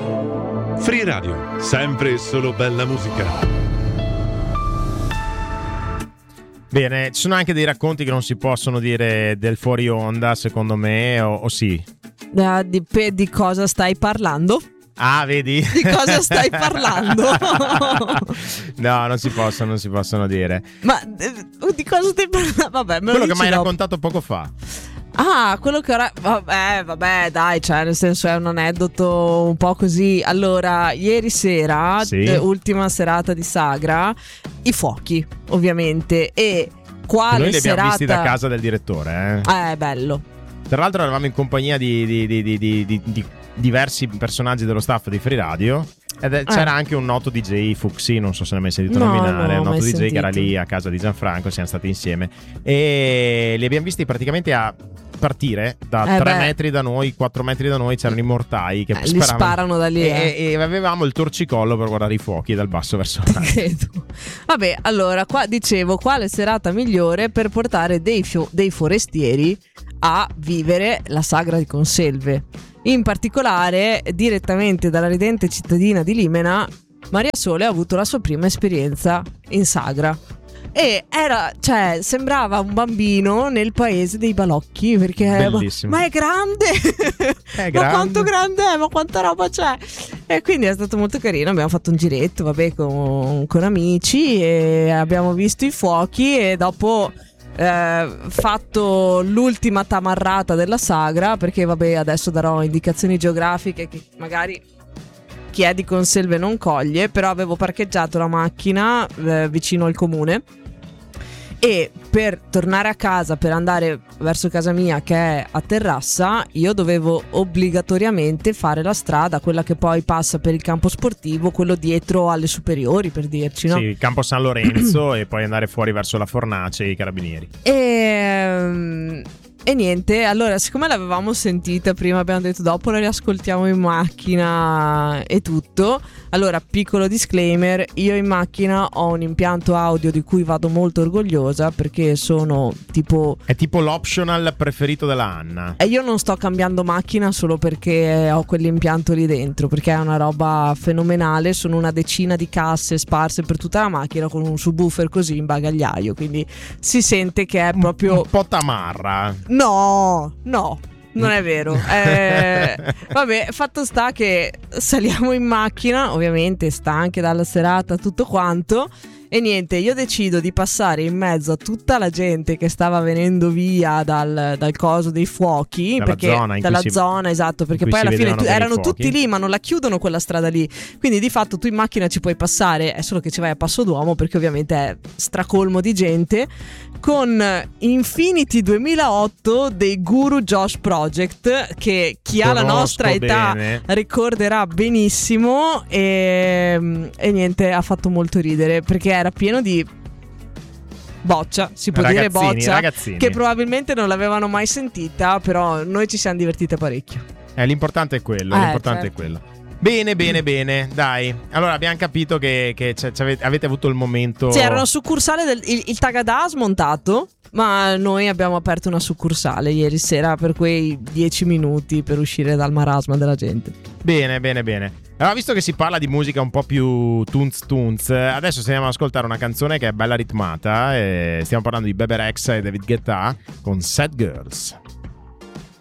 Free Radio, sempre e solo bella musica. Bene, ci sono anche dei racconti che non si possono dire del fuori onda, secondo me, o sì? Di cosa stai parlando? Ah, vedi? Di cosa stai parlando? No, non si possono dire. Ma di cosa stai parlando? Vabbè, me lo quello che dici mi hai dopo. raccontato poco fa. Ah, quello che ora... Vabbè, dai, cioè, nel senso è un aneddoto un po' così. Allora, ieri sera, Sì. Ultima serata di Sagra, i fuochi, ovviamente. E quale Noi li abbiamo serata... visti da casa del direttore, bello. Tra l'altro eravamo in compagnia di diversi personaggi dello staff di Free Radio. Ed c'era anche un noto DJ, Fuxi, non so se ne hai mai sentito nominare, un noto DJ sentito. che era lì a casa di Gianfranco, siamo stati insieme e li abbiamo visti praticamente a partire da 3 metri da noi, 4 metri da noi c'erano i mortai che li sparano da lì e avevamo il torcicollo per guardare i fuochi dal basso verso l'alto. Vabbè, allora qua dicevo quale serata migliore per portare dei forestieri a vivere la Sagra di Conselve. In particolare, direttamente dalla ridente cittadina di Limena, Maria Sole ha avuto la sua prima esperienza in Sagra. E sembrava un bambino nel paese dei balocchi, perché ma è grande! Ma quanto grande è? Ma quanta roba c'è? E quindi è stato molto carino. Abbiamo fatto un giretto, con amici e abbiamo visto i fuochi e dopo fatto l'ultima tamarrata della Sagra, perché adesso darò indicazioni geografiche che magari chi è di Conselve non coglie, però avevo parcheggiato la macchina vicino al comune e per tornare a casa, per andare verso casa mia che è a Terrassa, io dovevo obbligatoriamente fare la strada, quella che poi passa per il campo sportivo, quello dietro alle superiori, per dirci, no? Sì, il campo San Lorenzo e poi andare fuori verso la Fornace e i Carabinieri. E niente, allora siccome l'avevamo sentita prima, abbiamo detto dopo la riascoltiamo in macchina e tutto. Allora, piccolo disclaimer, io in macchina ho un impianto audio di cui vado molto orgogliosa, perché sono tipo... È tipo l'optional preferito della Anna. E io non sto cambiando macchina solo perché ho quell'impianto lì dentro, perché è una roba fenomenale. Sono una decina di casse sparse per tutta la macchina con un subwoofer così in bagagliaio, quindi si sente che è proprio... Un po' tamarra. No, non è vero. Vabbè, fatto sta che saliamo in macchina, ovviamente stanche dalla serata, tutto quanto. E niente, io decido di passare in mezzo a tutta la gente che stava venendo via dal coso dei fuochi, dalla zona, esatto, perché poi alla fine erano tutti lì, ma non la chiudono quella strada lì. Quindi di fatto tu in macchina ci puoi passare, è solo che ci vai a passo d'uomo, perché ovviamente è stracolmo di gente, con Infinity 2008 dei Guru Josh Project, che chi ha la nostra età ricorderà benissimo, e niente, ha fatto molto ridere, perché era pieno di boccia, si può dire boccia, ragazzini, che probabilmente non l'avevano mai sentita, però noi ci siamo divertite parecchio. L'importante è quello, l'importante è quello. Bene, dai. Allora abbiamo capito che avete avuto il momento. Sì, era una succursale il Tagada ha smontato, ma noi abbiamo aperto una succursale ieri sera per quei 10 minuti per uscire dal marasma della gente. Bene. Allora, visto che si parla di musica un po' più tunz, adesso stiamo ad ascoltare una canzone che è bella ritmata. Stiamo parlando di Bebe Rexha e David Guetta con Sad Girls.